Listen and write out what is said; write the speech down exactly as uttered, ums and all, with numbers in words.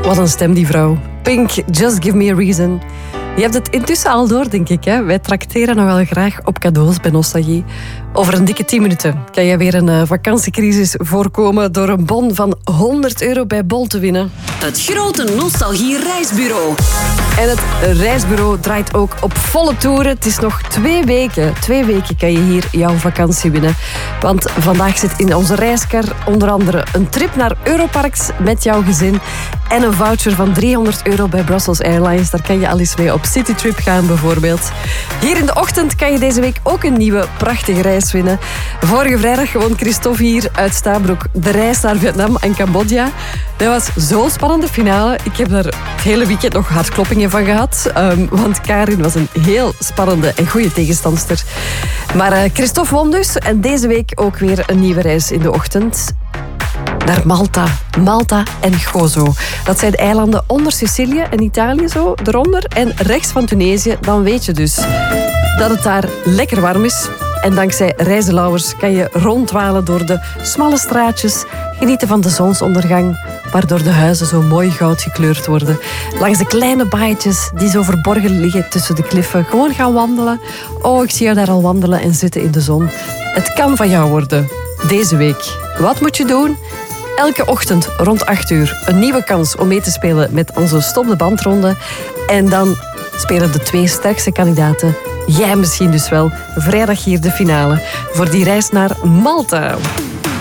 Wat een stem, die vrouw. Pink, Just Give Me a Reason. Je hebt het intussen al door, denk ik. Hè? Wij trakteren nogal graag op cadeaus bij Nostalgie. Over een dikke tien minuten kan je weer een uh, vakantiecrisis voorkomen door een bon van honderd euro bij Bol te winnen. Het grote Nostalgie reisbureau. En het reisbureau draait ook op volle toeren. Het is nog twee weken. Twee weken kan je hier jouw vakantie winnen. Want vandaag zit in onze reiskar onder andere een trip naar Europarks met jouw gezin en een voucher van driehonderd euro bij Brussels Airlines. Daar kan je al eens mee op citytrip gaan bijvoorbeeld. Hier in de ochtend kan je deze week ook een nieuwe prachtige reis winnen. Vorige vrijdag won Christophe hier uit Stabroek de reis naar Vietnam en Cambodja. Dat was zo'n spannende finale. Ik heb daar het hele weekend nog hartkloppingen van gehad. Um, want Karin was een heel spannende en goede tegenstandster. Maar uh, Christophe won dus. En deze week ook weer een nieuwe reis in de ochtend. Naar Malta. Malta en Gozo. Dat zijn de eilanden onder Sicilië en Italië zo, eronder. En rechts van Tunesië, dan weet je dus dat het daar lekker warm is. En dankzij reizenlauwers kan je rondwalen door de smalle straatjes, genieten van de zonsondergang, waardoor de huizen zo mooi goud gekleurd worden. Langs de kleine baaitjes die zo verborgen liggen tussen de kliffen. Gewoon gaan wandelen. Oh, ik zie jou daar al wandelen en zitten in de zon. Het kan van jou worden. Deze week. Wat moet je doen? Elke ochtend rond acht uur een nieuwe kans om mee te spelen met onze Stop de Bandronde. En dan spelen de twee sterkste kandidaten, jij misschien dus wel, vrijdag hier de finale voor die reis naar Malta.